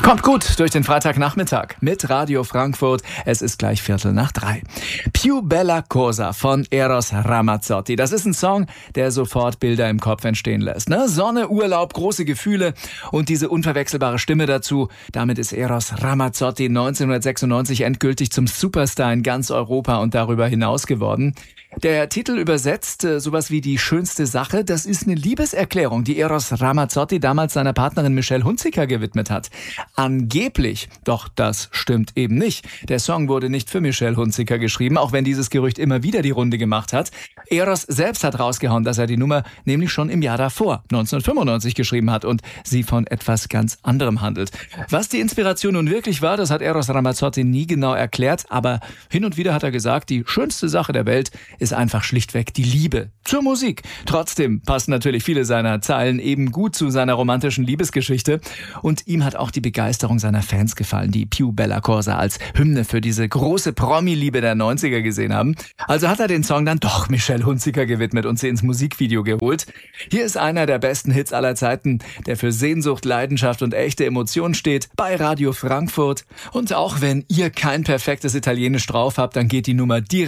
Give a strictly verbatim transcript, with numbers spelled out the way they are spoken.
Kommt gut durch den Freitagnachmittag mit Radio Frankfurt. Es ist gleich Viertel nach drei. Più bella cosa von Eros Ramazzotti. Das ist ein Song, der sofort Bilder im Kopf entstehen lässt. Ne? Sonne, Urlaub, große Gefühle und diese unverwechselbare Stimme dazu. Damit ist Eros Ramazzotti neunzehnhundertsechsundneunzig endgültig zum Superstar in ganz Europa und darüber hinaus geworden. Der Titel übersetzt äh, sowas wie die schönste Sache. Das ist eine Liebeserklärung, die Eros Ramazzotti damals seiner Partnerin Michelle Hunziker gewidmet hat. Angeblich, doch das stimmt eben nicht. Der Song wurde nicht für Michelle Hunziker geschrieben, auch wenn dieses Gerücht immer wieder die Runde gemacht hat. Eros selbst hat rausgehauen, dass er die Nummer nämlich schon im Jahr davor, neunzehnhundertfünfundneunzig, geschrieben hat und sie von etwas ganz anderem handelt. Was die Inspiration nun wirklich war, das hat Eros Ramazzotti nie genau erklärt, aber hin und wieder hat er gesagt, die schönste Sache der Welt ist einfach schlichtweg die Liebe zur Musik. Trotzdem passen natürlich viele seiner Zeilen eben gut zu seiner romantischen Liebesgeschichte und ihm hat auch die Begeisterung seiner Fans gefallen, die Più bella cosa als Hymne für diese große Promi-Liebe der neunziger gesehen haben. Also hat er den Song dann doch Michelle Hunziker gewidmet und sie ins Musikvideo geholt. Hier ist einer der besten Hits aller Zeiten, der für Sehnsucht, Leidenschaft und echte Emotionen steht, bei Radio Frankfurt. Und auch wenn ihr kein perfektes Italienisch drauf habt, dann geht die Nummer direkt